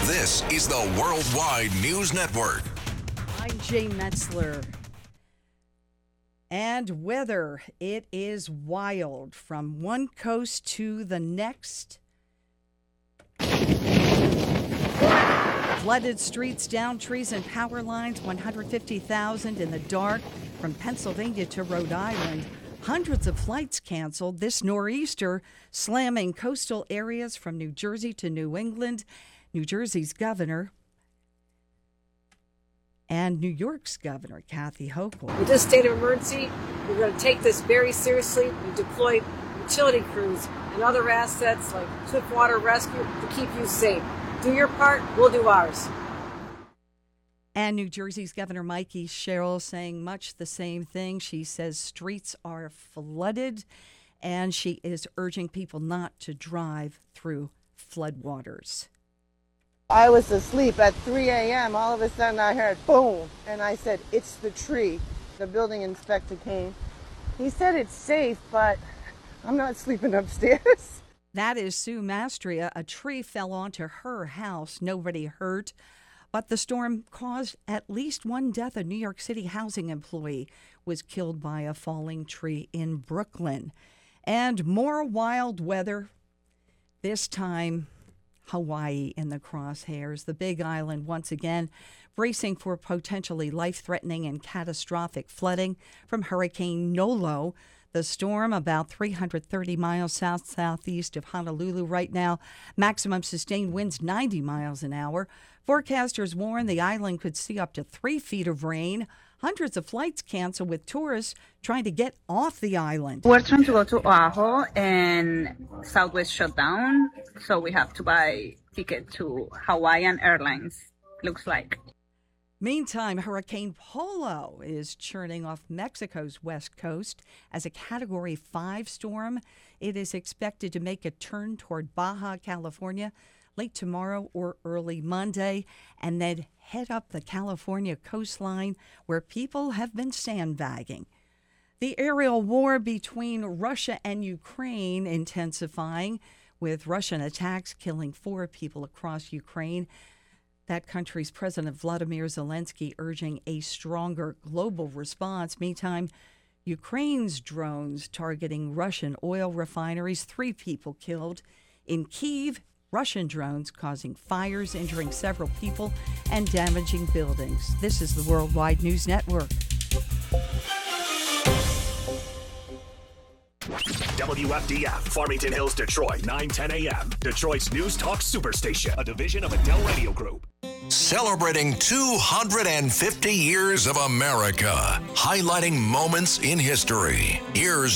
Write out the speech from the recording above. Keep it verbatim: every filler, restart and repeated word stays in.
This is the Worldwide News Network. I'm Jay Metzler. And weather, it is wild from one coast to the next. Flooded streets, down trees and power lines, one hundred fifty thousand in the dark from Pennsylvania to Rhode Island. Hundreds of flights canceled. This nor'easter slamming coastal areas from New Jersey to New England. New Jersey's governor and New York's Governor Kathy Hochul. With this state of emergency, we're going to take this very seriously. We deployed utility crews and other assets like Swiftwater Rescue to keep you safe. Do your part, we'll do ours. And New Jersey's Governor Mikey Sherrill saying much the same thing. She says streets are flooded, and she is urging people not to drive through floodwaters. I was asleep at three a.m. All of a sudden I heard boom, and I said, it's the tree. The building inspector came. He said it's safe, but I'm not sleeping upstairs. That is Sue Mastria. A tree fell onto her house. Nobody hurt, but the storm caused at least one death. A New York City housing employee was killed by a falling tree in Brooklyn. And more wild weather, this time Hawaii in the crosshairs. The Big Island once again bracing for potentially life-threatening and catastrophic flooding from Hurricane Nolo. The storm about three hundred thirty miles south-southeast of Honolulu right now. Maximum sustained winds ninety miles an hour. Forecasters warn the island could see up to three feet of rain. Hundreds of flights canceled with tourists trying to get off the island. We're trying to go to Oahu and Southwest shut down, so we have to buy ticket to Hawaiian Airlines, looks like. Meantime, Hurricane Polo is churning off Mexico's west coast as a Category five storm. It is expected to make a turn toward Baja California late tomorrow or early Monday, and then head up the California coastline where people have been sandbagging. The aerial war between Russia and Ukraine intensifying, with Russian attacks killing four people across Ukraine. That country's President Vladimir Zelensky urging a stronger global response. Meantime, Ukraine's drones targeting Russian oil refineries. Three people killed. In Kyiv, Russian drones causing fires, injuring several people, and damaging buildings. This is the Worldwide News Network. W F D F, Farmington Hills, Detroit, nine ten a.m. Detroit's News Talk Superstation, a division of Adele Radio Group. Celebrating two hundred fifty years of America, highlighting moments in history. Here's